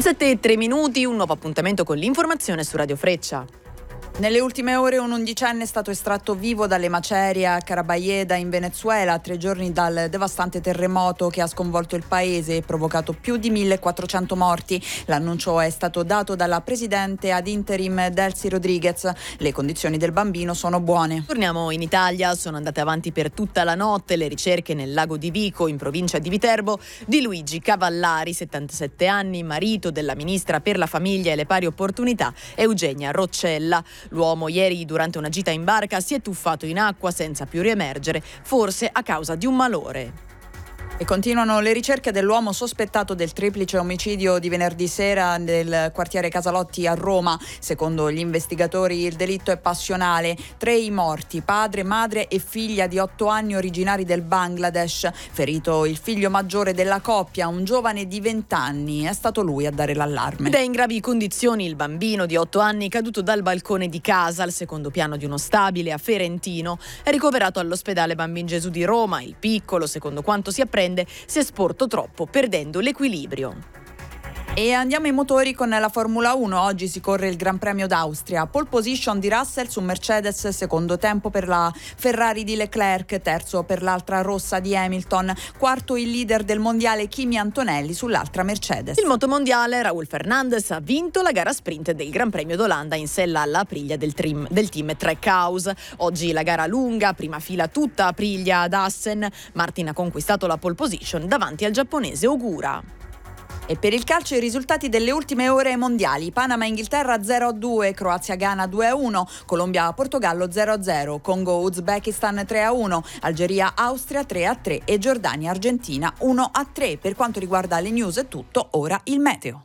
7:03, un nuovo appuntamento con l'informazione su Radio Freccia. Nelle ultime ore un undicenne è stato estratto vivo dalle macerie a Carabayeda in Venezuela, a 3 giorni dal devastante terremoto che ha sconvolto il paese e provocato più di 1.400 morti. L'annuncio è stato dato dalla presidente ad interim Delcy Rodriguez. Le condizioni del bambino sono buone. Torniamo in Italia, sono andate avanti per tutta la notte le ricerche nel lago di Vico, in provincia di Viterbo, di Luigi Cavallari, 77 anni, marito della ministra per la famiglia e le pari opportunità Eugenia Roccella. L'uomo ieri durante una gita in barca si è tuffato in acqua senza più riemergere, forse a causa di un malore. E continuano le ricerche dell'uomo sospettato del triplice omicidio di venerdì sera nel quartiere Casalotti a Roma. Secondo gli investigatori il delitto è passionale. 3 i morti, padre, madre e figlia di 8 anni originari del Bangladesh. Ferito il figlio maggiore della coppia, un giovane di 20 anni. È stato lui a dare l'allarme. Ed è in gravi condizioni il bambino di 8 anni caduto dal balcone di casa al secondo piano di uno stabile a Ferentino. È ricoverato all'ospedale Bambin Gesù di Roma. Il piccolo, secondo quanto si apprende, si è sporto troppo, perdendo l'equilibrio. E andiamo ai motori con la Formula 1. Oggi si corre il Gran Premio d'Austria. Pole position di Russell su Mercedes, secondo tempo per la Ferrari di Leclerc, terzo per l'altra rossa di Hamilton, quarto il leader del mondiale Kimi Antonelli sull'altra Mercedes. Il motomondiale Raúl Fernandez ha vinto la gara sprint del Gran Premio d'Olanda in sella alla Aprilia del team Trackhouse. Oggi la gara lunga, prima fila tutta Aprilia ad Assen. Martin ha conquistato la pole position davanti al giapponese Ogura. E per il calcio i risultati delle ultime ore mondiali: Panama-Inghilterra 0-2, Croazia-Ghana 2-1, Colombia-Portogallo 0-0, Congo-Uzbekistan 3-1, Algeria-Austria 3-3 e Giordania-Argentina 1-3. Per quanto riguarda le news è tutto, ora il meteo.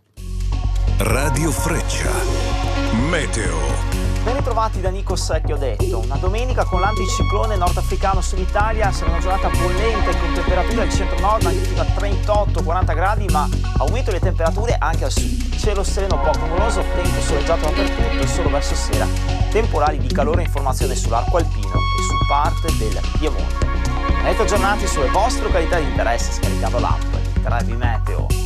Radio Freccia, meteo. Ben ritrovati da Nico Secchio detto. Una domenica con l'anticiclone nordafricano sull'Italia, sarà una giornata bollente con temperature al centro-nord anche fino a 38-40 gradi, ma aumento le temperature anche al sud. Cielo sereno poco nuvoloso, tempo soleggiato dappertutto e solo verso sera temporali di calore in formazione sull'arco alpino e su parte del Piemonte. Avete aggiornati sulle vostre località di interesse scaricando l'app Trevi Meteo.